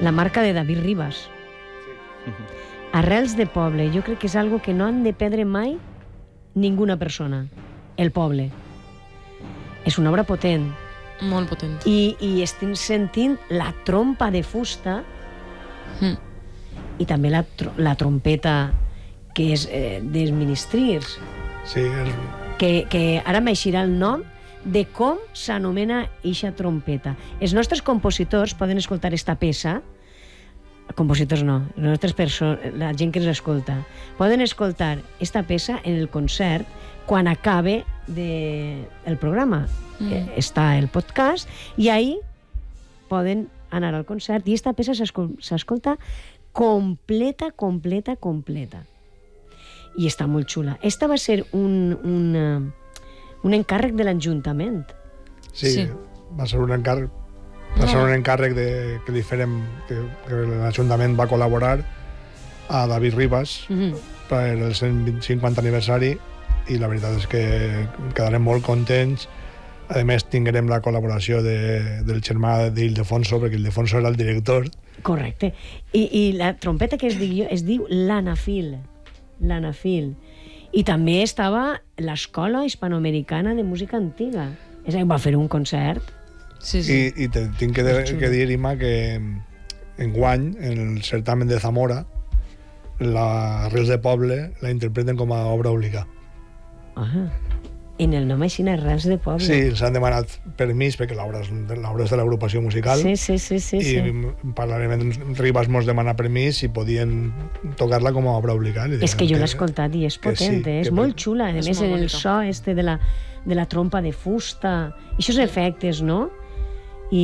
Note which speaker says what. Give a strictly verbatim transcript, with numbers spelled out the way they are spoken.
Speaker 1: la marca de David Rivas. Sí. Arrels de poble, jo crec que és algo que no han de perdre mai ninguna persona, el poble. És una obra potent.
Speaker 2: Molt potent.
Speaker 1: I, i estem sentint la trompa de fusta mm. i també la, la trompeta que és eh, dels ministrirs.
Speaker 3: Sí. És...
Speaker 1: Que, que ara m'eixirà el nom de com s'anomena eixa trompeta. Els nostres compositors poden escoltar esta peça, compositors no, les nostres persones, la gent que ens escolta, poden escoltar esta peça en el concert quan acabe de, el programa. Mm. Està el podcast i ahí poden anar al concert i esta peça s'escolta completa, completa, completa. I està molt xula. Esta va ser un, un, un encàrrec de l'Ajuntament.
Speaker 3: Sí, sí, va ser un encàrrec va ser un encàrrec de, que, li fèrem, que, que l'Ajuntament va col·laborar a David Rivas mm-hmm. per el cent cinquanta aniversari i la veritat és que quedarem molt contents. A més, tinguem la col·laboració de, del germà d'Ildefonso, perquè Ildefonso era el director.
Speaker 1: Correcte. I, i la trompeta que es diu, es diu l'Anafil. L'Anafil. I també estava l'Escola Hispanoamericana de Música Antiga. És a dir, va fer un concert.
Speaker 2: Sí, sí.
Speaker 3: I, i te, tinc que, de, que dir, Ima, que enguany, en el certamen de Zamora, la Arrels de Poble la interpreten com a obra obligada.
Speaker 1: Ah, en el nom així, Arrels de Poble.
Speaker 3: Sí, s'han demanat permís perquè l'obra és, l'obra és de l'agrupació musical.
Speaker 1: Sí, sí, sí, sí,
Speaker 3: i
Speaker 1: sí.
Speaker 3: Parlament Ribas mos demana permís si podien tocar-la com a obra obligada.
Speaker 1: És que jo l'he escoltat i és potent, sí, és molt xula. A més, en el so este de la, de la trompa de fusta, i aquests efectes, no?